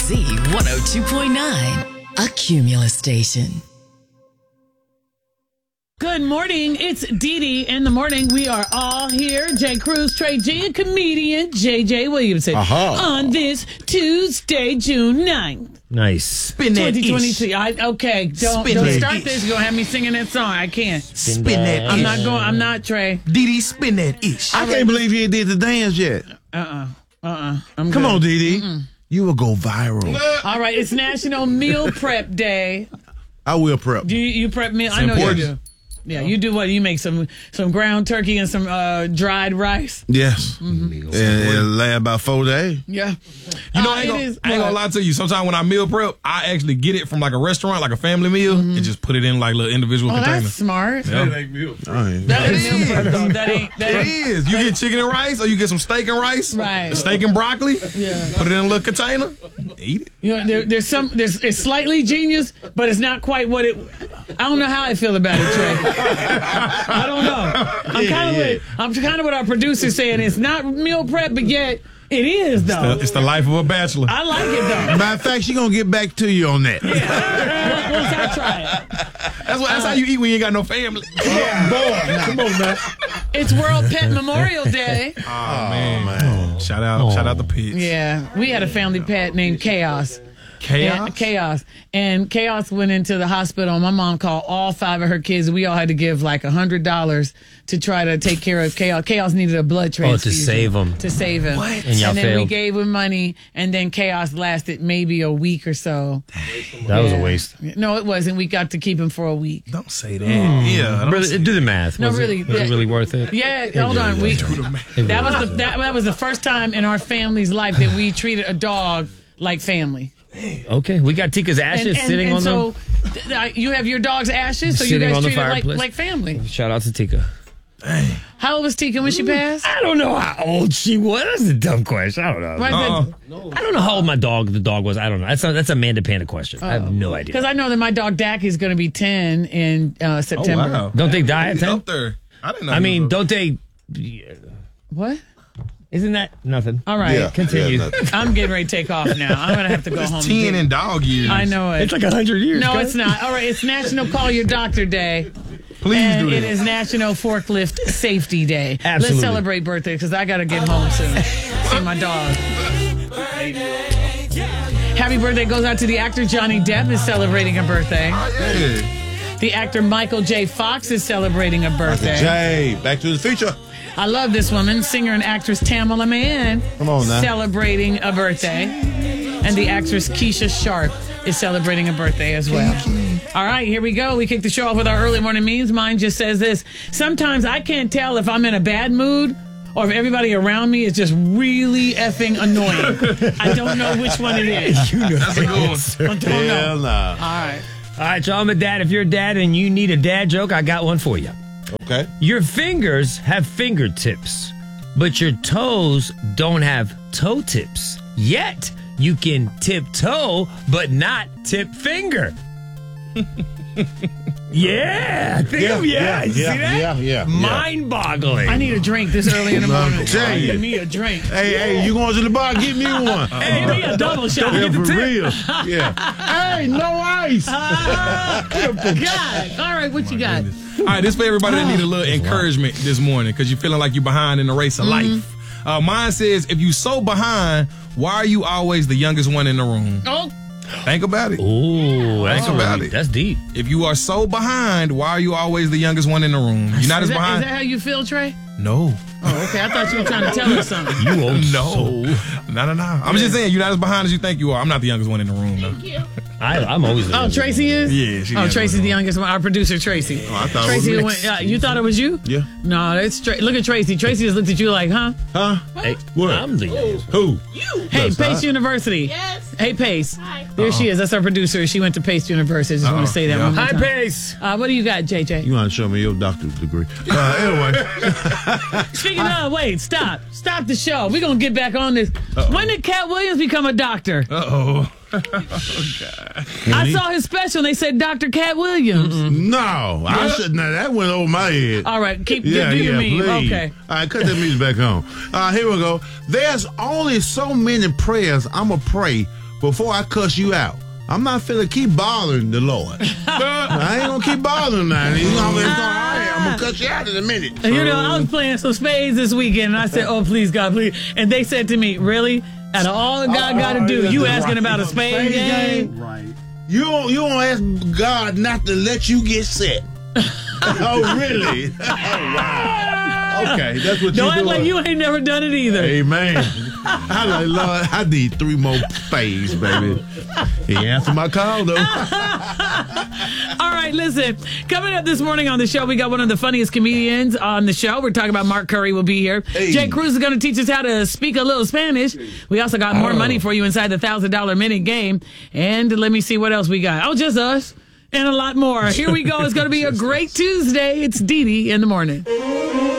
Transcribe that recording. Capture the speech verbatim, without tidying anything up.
Z one oh two point nine, a Cumulus station. Good morning. It's Dee Dee in the morning. We are all here. Jay Cruz, Trey G, and comedian J J Williamson. Uh-huh. On this Tuesday, June ninth. Nice. Spin that twenty twenty-two. I, okay, don't, Spin don't that start ish. this. You're going to have me singing that song. I can't. Spin that I'm ish. not going. I'm not, Trey. Dee Dee, spin that ish. I can't believe you did the dance yet. Uh-uh. Uh-uh. I'm Come good. on, Dee Dee. You will go viral. All right. It's National Meal Prep Day. I will prep. Do you, you prep meal? I know important. you do. Yeah, you do what? You make some some ground turkey and some uh, dried rice. Yes. And it'll last about four days. Yeah. You know, Uh, I ain't, it gonna, is- I ain't gonna what? lie to you. Sometimes when I meal prep, I actually get it from like a restaurant, like a family meal, and just put it in like little individual Oh, containers. that's smart. Yeah. I ain't- That is meal prep, though. That ain't. That It ain't is. You get chicken and rice, or you get some steak and rice, Right. steak and broccoli. Yeah. Put it in a little container. Eat it. You know, there, there's some. There's it's slightly genius, but it's not quite what it. I don't know how I feel about it, Trey. I don't know. I'm kind of yeah. with. I'm kind of what our producer's saying. It's not meal prep, but yet it is though. It's the life of a bachelor. I like it though. Matter of fact, she gonna get back to you on that. Once I try it. That's what. That's how you eat when you ain't got no family. Boy, come on, man. It's World Pet Memorial Day. Oh man. Shout out, shout out the pigs. Yeah, we had a family pet named Chaos. Chaos. And, Chaos. And Chaos went into the hospital. My mom called all five of her kids. We all had to give like a hundred dollars to try to take care of Chaos. Chaos needed a blood transfusion. Oh, to save him. To save him. What? And y'all then we failed. gave him money, and then Chaos lasted maybe a week or so. That was a Yeah. waste. No, it wasn't. We got to keep him for a week. Don't say that. Yeah. don't Really, say- do the math. No, was really, It, was yeah. it really worth it? Yeah, hold on. We that was the that, that was the first time in our family's life that we treated a dog like family. Okay, we got Tika's ashes sitting and on so the. th- th- you have your dog's ashes, so you Sitting guys on the treat it like, fireplace. like family. Shout out to Tika. How old was Tika when she passed? I don't know how old she was. That's a dumb question. I don't know. Right, Uh-uh. I don't know how old my dog, the dog was. I don't know. That's a, that's Amanda Panda question. I have no idea. Because I know that my dog Dacky is going to be ten in uh, Oh September. wow. Don't they die at He's ten? up there. I didn't know. I he mean, was up- don't they? What? Isn't that nothing? All right. Yeah. Continue. Yeah, nothing. I'm getting ready to take off now. I'm going to have to go home. It's and ten get- in dog years. I know it. It's like a hundred years. no, guys. it's not. All right, it's National Call Your Doctor Day. Please and do it this. is National Forklift Safety Day. Absolutely. Let's celebrate birthday because I got to get home soon. See my dog. Happy birthday goes out to the actor Johnny Depp is celebrating a birthday. Yeah. The actor Michael J. Fox is celebrating a birthday. Jay, Back to the Future. I love this woman, singer and actress Tamala Mann. Come on now. Celebrating a birthday. And the actress Keisha Sharp is celebrating a birthday as well. All right, here we go. We kick the show off with our early morning memes. Mine just says this. Sometimes I can't tell if I'm in a bad mood or if everybody around me is just really effing annoying. I don't know which one it is. You know That's a good one. I don't know. Hell nah. All right. All right, y'all. I'm a dad. If you're a dad and you need a dad joke, I got one for you. Okay. Your fingers have fingertips, but your toes don't have toe tips. Yet you can tiptoe, but not tip finger. Yeah, think Yeah, of yeah. yeah, You see yeah, that? yeah, yeah, yeah. Mind-boggling. I need a drink this early in the I'm morning. telling you. Give me a drink. Hey, hey, you going to the bar? Give me one. Give me a double shot. Yeah, for the tip. real. Yeah. Hey, no ice. God. All right, what you got? All right, this for everybody that need a little encouragement this morning because you're feeling like you're behind in the race of life. Uh, mine says, if you so behind, why are you always the youngest one in the room? Oh, Think about it. Ooh, that's Think about deep. it. That's deep. If you are so behind, why are you always the youngest one in the room? You're not is as that, is behind. that how you feel, Trey? No. Oh, okay. I thought you were trying to tell us something. You old No. No, no, no. I'm just saying, you're not as behind as you think you are. I'm not the youngest one in the room, though. I, I'm always. Oh, Tracy is? Yeah, she Oh, is. Tracy's the youngest one. Our producer, Tracy. Oh, I thought it Tracy was me. went, yeah, you thought it was you? Yeah. No, that's Tra- look at Tracy. Tracy just looked at you like, huh? Huh? Hey, What? I'm the youngest. Who? Hey, Yes, Pace huh? University. Yes. Hey, Pace. Hi. There she is. That's our producer. She went to Pace University. I just want to say that Yeah. one more Hi, time. Pace. Uh, what do you got, J J? You want to show me your doctor's degree? Uh, anyway. Speaking of, wait, stop. Stop the show. We're going to get back on this. When did Cat Williams become a doctor? Uh-oh. I saw his special and they said Doctor Cat Williams. No. I should. Now, that went over my head. All right, keep Yeah, do your yeah, meme. please. Okay. All right, cut that music back on. Uh, here we go. There's only so many prayers I'm going to pray before I cuss you out. I'm not finna keep bothering the Lord. I ain't gonna keep bothering now. He's gonna, it's gonna, all right, I'm gonna cuss you out in a minute. And you know, I was playing some spades this weekend, and I said, "Oh, please, God, please." And they said to me, "Really? Out of all God Oh, got to do, oh, you right. asking about a spade game?" Right. You don't, you don't ask God not to let you get set. Oh, really? Oh, wow. Okay, that's what Don't you act do. like you ain't never done it either. Amen. I like, Lord, I need three more spades, baby. He answered my call, though. All right, listen. Coming up this morning on the show, we got one of the funniest comedians on the show. We're talking about Mark Curry will be here. Hey. Jay Cruz is going to teach us how to speak a little Spanish. We also got more Oh. money for you inside the one thousand dollars minute game. And let me see what else we got. Oh, just us and a lot more. Here we go. It's going to be a great Tuesday. It's Dee Dee in the morning.